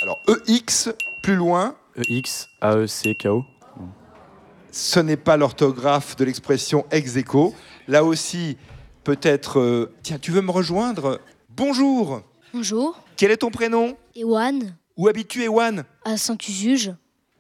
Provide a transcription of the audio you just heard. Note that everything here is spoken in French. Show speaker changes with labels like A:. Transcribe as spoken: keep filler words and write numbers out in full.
A: Alors E X, plus loin.
B: E X A E C K O.
A: Ce n'est pas l'orthographe de l'expression ex aequo. Là aussi, peut-être... euh, Tiens, tu veux me rejoindre? Bonjour.
C: Bonjour.
A: Quel est ton prénom?
C: Ewan,
A: Où habites-tu, Ewan?
C: à Saint-Usuge.